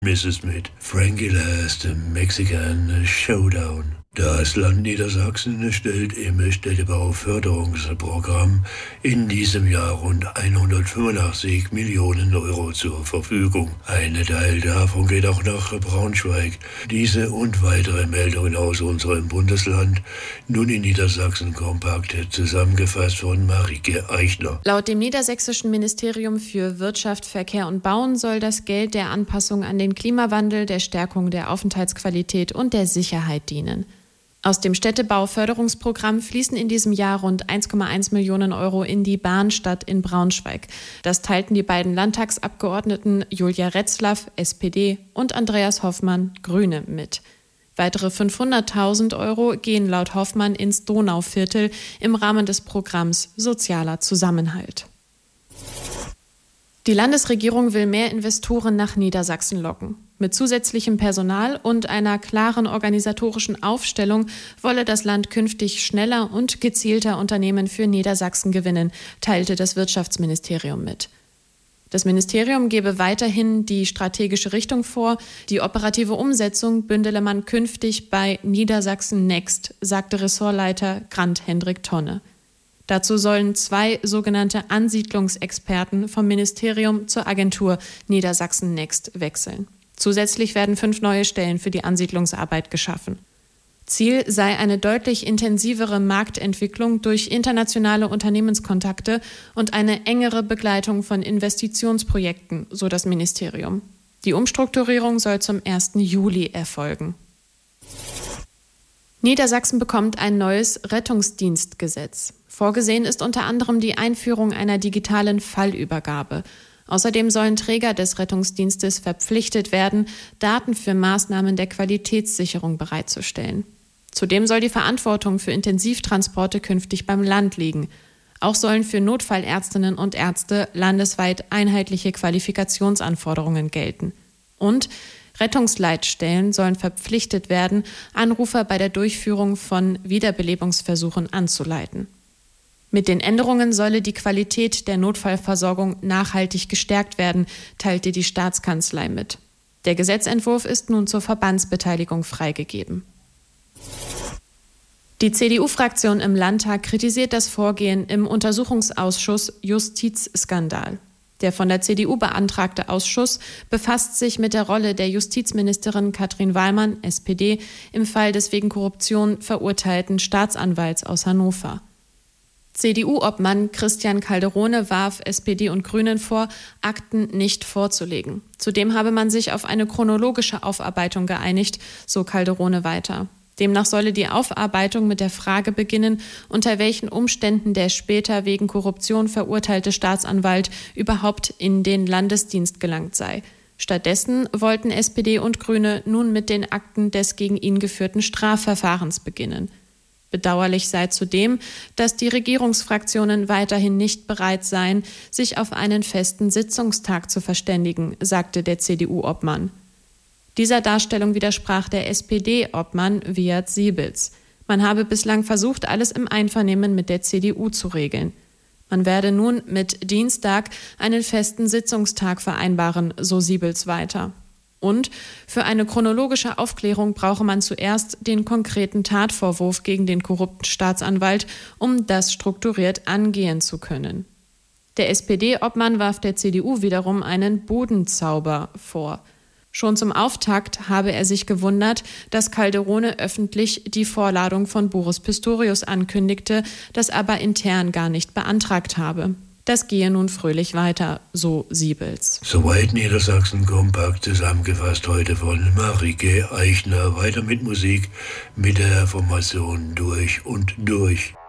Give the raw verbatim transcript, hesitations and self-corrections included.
Misses Smith, Frankie Last, Mexican Showdown. Das Land Niedersachsen stellt im Städtebauförderungsprogramm in diesem Jahr rund hundertfünfundachtzig Millionen Euro zur Verfügung. Ein Teil davon geht auch nach Braunschweig. Diese und weitere Meldungen aus unserem Bundesland, nun in Niedersachsen kompakt zusammengefasst von Marike Eichner. Laut dem Niedersächsischen Ministerium für Wirtschaft, Verkehr und Bauen soll das Geld der Anpassung an den Klimawandel, der Stärkung der Aufenthaltsqualität und der Sicherheit dienen. Aus dem Städtebauförderungsprogramm fließen in diesem Jahr rund eins Komma eins Millionen Euro in die Bahnstadt in Braunschweig. Das teilten die beiden Landtagsabgeordneten Julia Retzlaff, S P D, und Andreas Hoffmann, Grüne, mit. Weitere fünfhunderttausend Euro gehen laut Hoffmann ins Donauviertel im Rahmen des Programms Sozialer Zusammenhalt. Die Landesregierung will mehr Investoren nach Niedersachsen locken. Mit zusätzlichem Personal und einer klaren organisatorischen Aufstellung wolle das Land künftig schneller und gezielter Unternehmen für Niedersachsen gewinnen, teilte das Wirtschaftsministerium mit. Das Ministerium gebe weiterhin die strategische Richtung vor. Die operative Umsetzung bündele man künftig bei Niedersachsen Next, sagte Ressortleiter Grant Hendrik Tonne. Dazu sollen zwei sogenannte Ansiedlungsexperten vom Ministerium zur Agentur Niedersachsen Next wechseln. Zusätzlich werden fünf neue Stellen für die Ansiedlungsarbeit geschaffen. Ziel sei eine deutlich intensivere Marktentwicklung durch internationale Unternehmenskontakte und eine engere Begleitung von Investitionsprojekten, so das Ministerium. Die Umstrukturierung soll zum ersten Juli erfolgen. Niedersachsen bekommt ein neues Rettungsdienstgesetz. Vorgesehen ist unter anderem die Einführung einer digitalen Fallübergabe. Außerdem sollen Träger des Rettungsdienstes verpflichtet werden, Daten für Maßnahmen der Qualitätssicherung bereitzustellen. Zudem soll die Verantwortung für Intensivtransporte künftig beim Land liegen. Auch sollen für Notfallärztinnen und Ärzte landesweit einheitliche Qualifikationsanforderungen gelten. Und Rettungsleitstellen sollen verpflichtet werden, Anrufer bei der Durchführung von Wiederbelebungsversuchen anzuleiten. Mit den Änderungen solle die Qualität der Notfallversorgung nachhaltig gestärkt werden, teilte die Staatskanzlei mit. Der Gesetzentwurf ist nun zur Verbandsbeteiligung freigegeben. Die C D U-Fraktion im Landtag kritisiert das Vorgehen im Untersuchungsausschuss Justizskandal. Der von der C D U beantragte Ausschuss befasst sich mit der Rolle der Justizministerin Katrin Wallmann, S P D, im Fall des wegen Korruption verurteilten Staatsanwalts aus Hannover. C D U-Obmann Christian Calderone warf S P D und Grünen vor, Akten nicht vorzulegen. Zudem habe man sich auf eine chronologische Aufarbeitung geeinigt, so Calderone weiter. Demnach solle die Aufarbeitung mit der Frage beginnen, unter welchen Umständen der später wegen Korruption verurteilte Staatsanwalt überhaupt in den Landesdienst gelangt sei. Stattdessen wollten S P D und Grüne nun mit den Akten des gegen ihn geführten Strafverfahrens beginnen. Bedauerlich sei zudem, dass die Regierungsfraktionen weiterhin nicht bereit seien, sich auf einen festen Sitzungstag zu verständigen, sagte der C D U-Obmann. Dieser Darstellung widersprach der S P D-Obmann Wiat Siebels. Man habe bislang versucht, alles im Einvernehmen mit der C D U zu regeln. Man werde nun mit Dienstag einen festen Sitzungstag vereinbaren, so Siebels weiter. Und für eine chronologische Aufklärung brauche man zuerst den konkreten Tatvorwurf gegen den korrupten Staatsanwalt, um das strukturiert angehen zu können. Der S P D-Obmann warf der C D U wiederum einen Budenzauber vor. Schon zum Auftakt habe er sich gewundert, dass Calderone öffentlich die Vorladung von Boris Pistorius ankündigte, das aber intern gar nicht beantragt habe. Das gehe nun fröhlich weiter, so Siebels. Soweit Niedersachsen kompakt zusammengefasst heute von Marike Eichner. Weiter mit Musik, mit der Formation Durch und Durch.